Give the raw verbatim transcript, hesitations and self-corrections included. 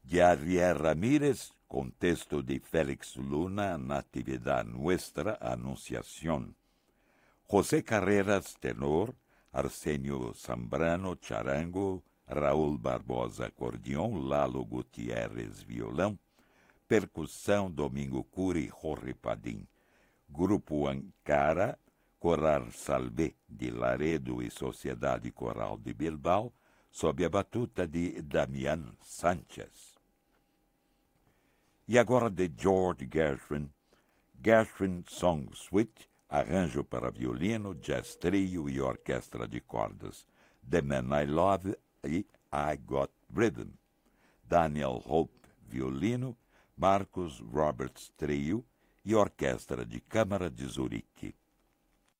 de Ariel Ramírez, com texto de Félix Luna, Natividad Nuestra, Anunciación. José Carreras, tenor, Arsenio Zambrano, charango, Raul Barbosa, acordeão, Lalo Gutierrez, violão, percussão, Domingo Curi, Jorge Padim. Grupo Ankara, Coral Salvé, de Laredo e Sociedade Coral de Bilbao, sob a batuta de Damián Sánchez. E agora de George Gershwin, Gershwin Song Suite, arranjo para violino, jazz trio e orquestra de cordas, The Man I Love e I Got Rhythm. Daniel Hope, violino, Marcus Roberts, trio e orquestra de câmara de Zurique.